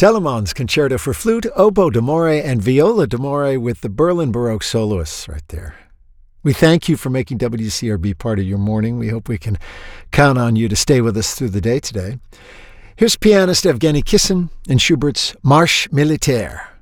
Telemann's Concerto for Flute, Oboe d'Amore, and Viola d'Amore with the Berlin Baroque soloists right there. We thank you for making WCRB part of your morning. We hope we can count on you to stay with us through the day today. Here's pianist Evgeny Kissin and Schubert's Marche Militaire.